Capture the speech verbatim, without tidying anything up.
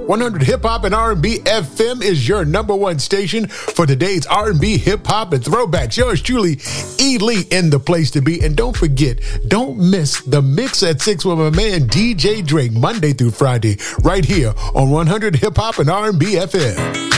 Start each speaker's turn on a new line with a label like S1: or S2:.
S1: one hundred Hip Hop and R and B F M is your number one station for today's R and B, hip hop, and throwbacks. Yours truly, E. Lee, in the place to be. And don't forget, don't miss the Mix at six with my man D J Drake, Monday through Friday, right here on one hundred Hip Hop and R and B F M.